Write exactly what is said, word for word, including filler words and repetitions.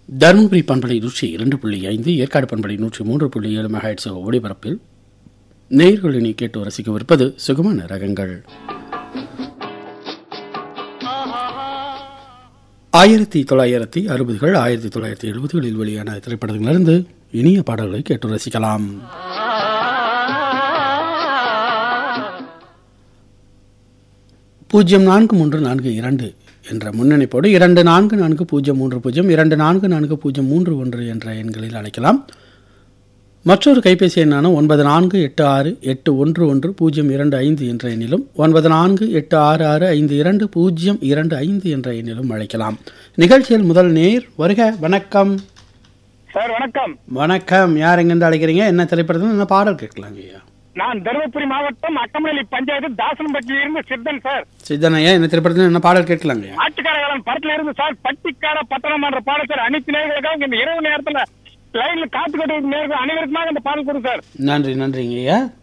தருமபுரி பண்பலை நூற்றி இரண்டு புள்ளி ஐந்து ஏற்காடு பண்பலை நூற்றி மூன்று புள்ளி ஏழு மெகாஹெர்ட்ஸ் ஒளிபரப்பில் நேயர்களினி கேட்டு ரசிக்கவிருப்பது சுகமான ரகங்கள். ஆயிரத்தி தொள்ளாயிரத்தி அறுபதுகள் ஆயிரத்தி தொள்ளாயிரத்தி எழுபதுகளில் வெளியான திரைப்படங்களிலிருந்து இனிய பாடல்களை கேட்டு ரசிக்கலாம். பூஜ்ஜியம் நான்கு மூன்று நான்கு இரண்டு என்ற முன்னணிப்போடு இரண்டு நான்கு நான்கு பூஜ்ஜியம் மூன்று பூஜ்ஜியம் இரண்டு நான்கு நான்கு பூஜ்ஜியம் மூன்று ஒன்று என்ற எண்களில் அழைக்கலாம். மற்றொரு கைபேசி எண்ணான ஒன்பது நான்கு எட்டு ஆறு எட்டு ஒன்று ஒன்று பூஜ்ஜியம் இரண்டு ஐந்து என்ற எண்ணிலும் ஒன்பது நான்கு எட்டு ஆறு ஆறு ஐந்து இரண்டு பூஜ்ஜியம் இரண்டு ஐந்து என்ற எண்ணிலும் அழைக்கலாம். நிகழ்ச்சியில் முதல் நேர் வருக. வணக்கம் சார். வணக்கம். வணக்கம். யார் எங்கிருந்து அழைக்கிறீங்க? என்ன திரைப்படத்தில் என்ன பாடல் கேட்கலாங்க ஐயா? நான் தருமபுரி மாவட்டம் அக்கமலி பஞ்சாயத்து தாசன்பட்டியில இருந்து சித்தன் சார். சித்தன் ஐயா, என்ன திரைப்படத்தில் என்ன பாடல் கேட்கலாங்க? ஆட்டுக்காரகாலன் படத்துல இருந்து சார் பட்டிக்கார பட்டணம் என்ற பாடல் சார். அனைத்து நேர்களுக்காக இந்த இரவு நேரத்துல லைன்ல காத்துக்கிட்டு நேர்கள் அனைவருக்குமாக இந்த பாடல் கொடுங்க சார். நன்றி நன்றிங்க ஐயா.